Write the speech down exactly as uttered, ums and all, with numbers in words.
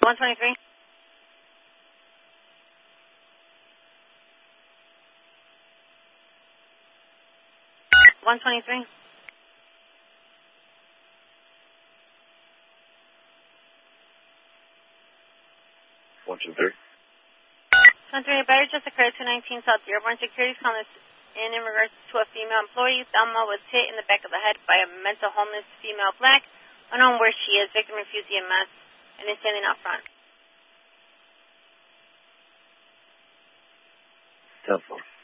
one twenty-three. one twenty-three. one two three. one three, a battery just occurred at two nineteen South Dearborn. Security's calling us in in regards to a female employee. Thelma was hit in the back of the head by a mental homeless female black. Unknown where she is. Victim refused E M S and is standing out front. Telephone.